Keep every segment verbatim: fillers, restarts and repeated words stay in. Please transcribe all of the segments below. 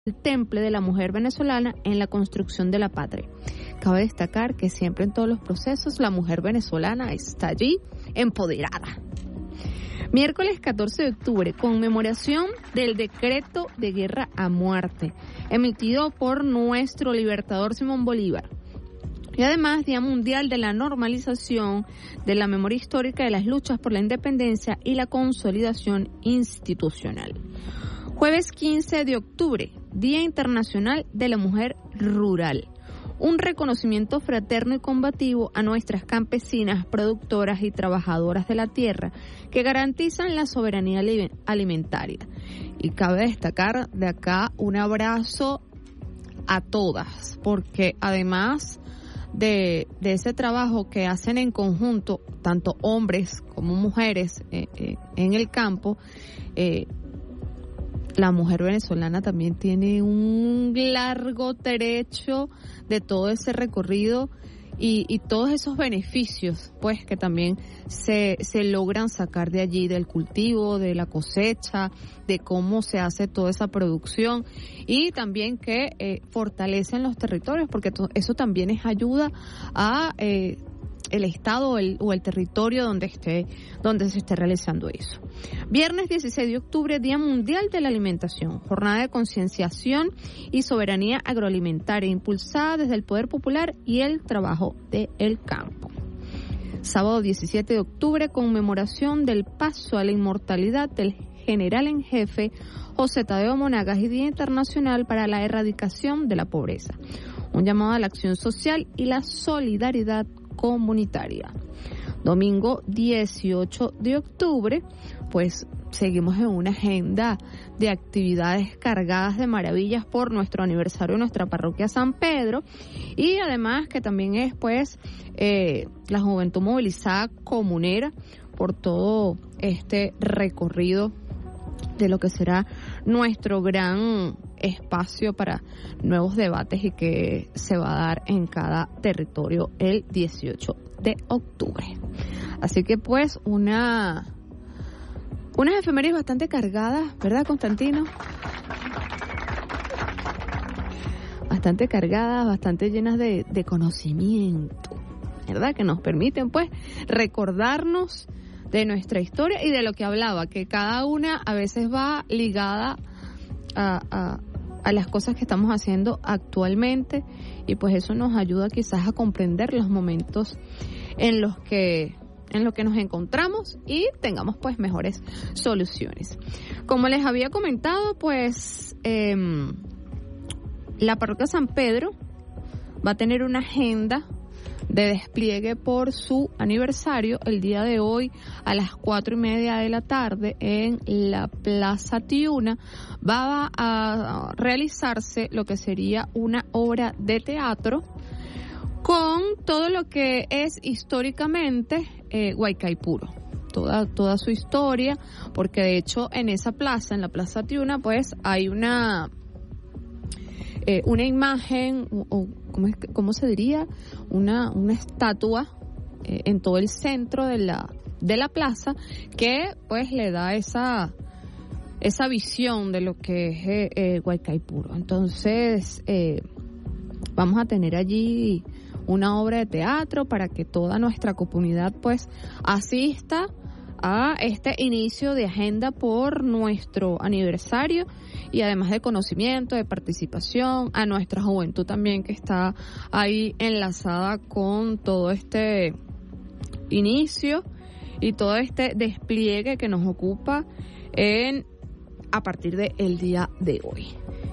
el temple de la mujer venezolana en la construcción de la patria. Cabe destacar que siempre en todos los procesos la mujer venezolana está allí empoderada. Miércoles catorce de octubre, conmemoración del decreto de guerra a muerte, emitido por nuestro libertador Simón Bolívar. Y además, Día Mundial de la Normalización de la Memoria Histórica de las Luchas por la Independencia y la Consolidación Institucional. Jueves quince de octubre, Día Internacional de la Mujer Rural. Un reconocimiento fraterno y combativo a nuestras campesinas, productoras y trabajadoras de la tierra que garantizan la soberanía alimentaria. Y cabe destacar de acá un abrazo a todas, porque además de, de ese trabajo que hacen en conjunto, tanto hombres como mujeres eh, eh, en el campo, eh, la mujer venezolana también tiene un largo trecho de todo ese recorrido y, y todos esos beneficios, pues, que también se, se logran sacar de allí, del cultivo, de la cosecha, de cómo se hace toda esa producción y también que eh, fortalecen los territorios, porque to, eso también es ayuda a eh, el estado o el, o el territorio donde esté, donde se esté realizando eso. Viernes dieciséis de octubre, Día Mundial de la Alimentación, jornada de concienciación y soberanía agroalimentaria impulsada desde el Poder Popular y el trabajo del campo. Sábado diecisiete de octubre, conmemoración del paso a la inmortalidad del general en jefe José Tadeo Monagas y Día Internacional para la Erradicación de la Pobreza. Un llamado a la acción social y la solidaridad comunitaria. Domingo dieciocho de octubre, pues seguimos en una agenda de actividades cargadas de maravillas por nuestro aniversario de nuestra parroquia San Pedro y además que también es pues eh, la juventud movilizada comunera por todo este recorrido de lo que será nuestro gran espacio para nuevos debates y que se va a dar en cada territorio el dieciocho de octubre. Así que pues una unas efemérides bastante cargadas, ¿verdad, Constantino? Bastante cargadas, bastante llenas de, de conocimiento, ¿verdad? Que nos permiten pues recordarnos de nuestra historia y de lo que hablaba, que cada una a veces va ligada a, a, a las cosas que estamos haciendo actualmente y pues eso nos ayuda quizás a comprender los momentos en los que en los que nos encontramos y tengamos pues mejores soluciones. Como les había comentado, pues eh, la parroquia San Pedro va a tener una agenda de despliegue por su aniversario el día de hoy a las cuatro y media de la tarde en la Plaza Tiuna. Va a realizarse lo que sería una obra de teatro con todo lo que es históricamente eh, Guaycaipuro, toda toda su historia, porque de hecho en esa plaza, en la Plaza Tiuna, pues hay una eh, una imagen o, o ¿cómo, es, cómo se diría? Una una estatua eh, en todo el centro de la de la plaza que pues le da esa esa visión de lo que es eh, eh, Guaycaipuro. Entonces eh, vamos a tener allí una obra de teatro para que toda nuestra comunidad pues asista a este inicio de agenda por nuestro aniversario y además de conocimiento, de participación, a nuestra juventud también que está ahí enlazada con todo este inicio y todo este despliegue que nos ocupa en a partir del día de hoy.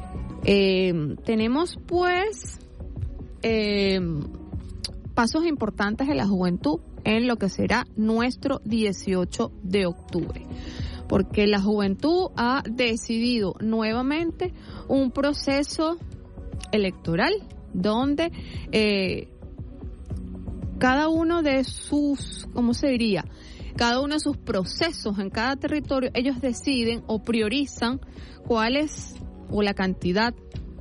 Eh, tenemos pues eh, pasos importantes de la juventud en lo que será nuestro dieciocho de octubre, porque la juventud ha decidido nuevamente un proceso electoral donde eh, cada uno de sus, ¿cómo se diría? Cada uno de sus procesos en cada territorio, ellos deciden o priorizan cuál es o la cantidad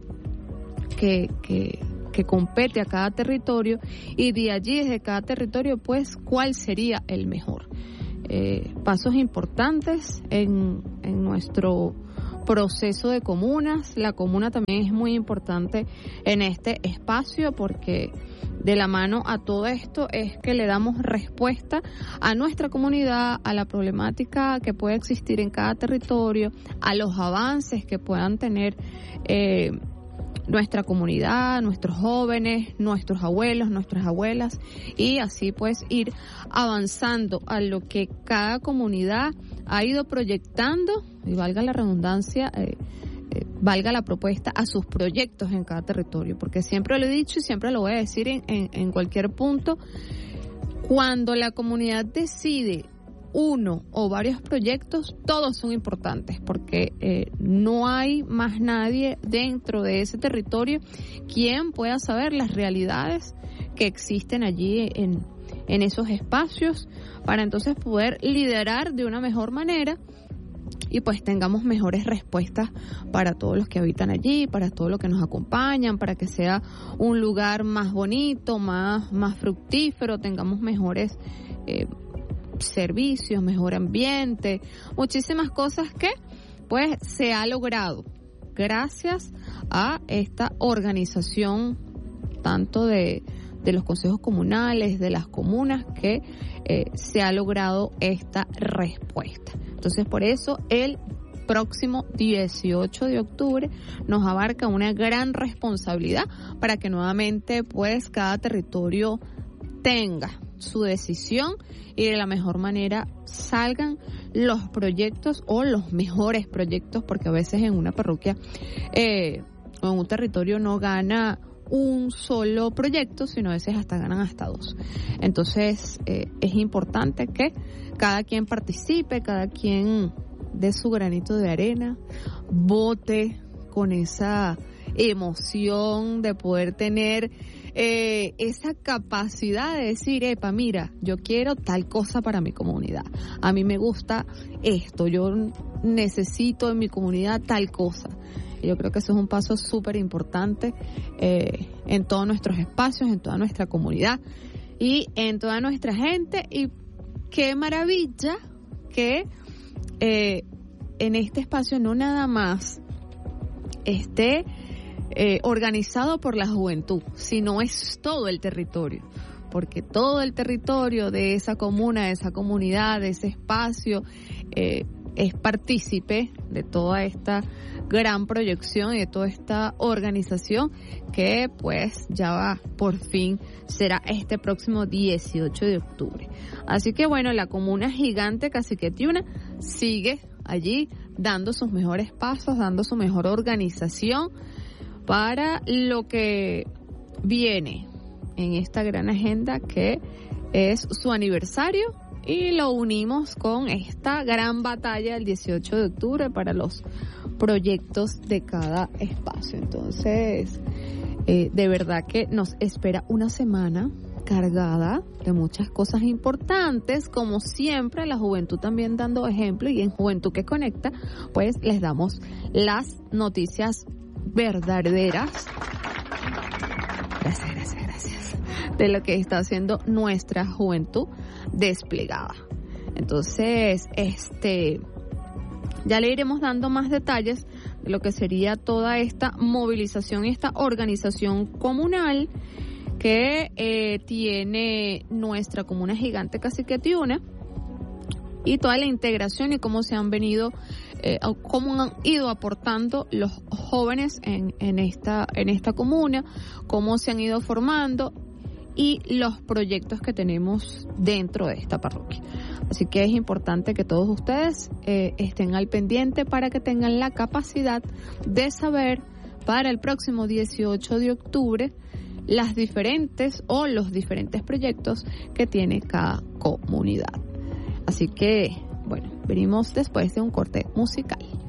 que, que, que compete a cada territorio y de allí, desde cada territorio, pues, cuál sería el mejor. Eh, pasos importantes en, en nuestro proceso de comunas. La comuna también es muy importante en este espacio porque de la mano a todo esto es que le damos respuesta a nuestra comunidad, a la problemática que puede existir en cada territorio, a los avances que puedan tener eh, nuestra comunidad, nuestros jóvenes, nuestros abuelos, nuestras abuelas, y así pues ir avanzando a lo que cada comunidad ha ido proyectando, y valga la redundancia, eh, eh, valga la propuesta, a sus proyectos en cada territorio, porque siempre lo he dicho y siempre lo voy a decir en, en, en cualquier punto, cuando la comunidad decide uno o varios proyectos, todos son importantes porque eh, no hay más nadie dentro de ese territorio quien pueda saber las realidades que existen allí en, en esos espacios para entonces poder liderar de una mejor manera y pues tengamos mejores respuestas para todos los que habitan allí, para todos los que nos acompañan, para que sea un lugar más bonito, más, más fructífero, tengamos mejores eh, servicios, mejor ambiente, muchísimas cosas que pues se ha logrado gracias a esta organización tanto de, de los consejos comunales, de las comunas, que eh, se ha logrado esta respuesta. Entonces por eso el próximo dieciocho de octubre nos abarca una gran responsabilidad para que nuevamente pues cada territorio tenga su decisión y de la mejor manera salgan los proyectos o los mejores proyectos, porque a veces en una parroquia eh, o en un territorio no gana un solo proyecto, sino a veces hasta ganan hasta dos. Entonces eh, es importante que cada quien participe, cada quien dé su granito de arena, vote con esa emoción de poder tener eh, esa capacidad de decir, epa, mira, yo quiero tal cosa para mi comunidad, a mí me gusta esto, yo necesito en mi comunidad tal cosa. Yo creo que eso es un paso súper importante eh, en todos nuestros espacios, en toda nuestra comunidad y en toda nuestra gente. Y qué maravilla que eh, en este espacio no nada más esté eh, organizado por la juventud, sino es todo el territorio, porque todo el territorio de esa comuna, de esa comunidad, de ese espacio, eh, es partícipe de toda esta gran proyección y de toda esta organización que pues ya va, por fin será este próximo dieciocho de octubre. Así que bueno, la comuna gigante Cacique Tiuna sigue allí dando sus mejores pasos, dando su mejor organización para lo que viene en esta gran agenda que es su aniversario, y lo unimos con esta gran batalla del dieciocho de octubre para los proyectos de cada espacio. Entonces, eh, de verdad que nos espera una semana cargada de muchas cosas importantes, como siempre, la juventud también dando ejemplo, y en Juventud que Conecta, pues les damos las noticias verdaderas. Gracias, gracias, gracias. De lo que está haciendo nuestra juventud desplegada. Entonces, este, ya le iremos dando más detalles de lo que sería toda esta movilización y esta organización comunal que eh, tiene nuestra comuna gigante Cacique Tiuna, y toda la integración y cómo se han venido, eh, cómo han ido aportando los jóvenes en, en esta, en esta comuna, cómo se han ido formando y los proyectos que tenemos dentro de esta parroquia. Así que es importante que todos ustedes eh, estén al pendiente para que tengan la capacidad de saber para el próximo dieciocho de octubre las diferentes o los diferentes proyectos que tiene cada comunidad. Así que, bueno, venimos después de un corte musical.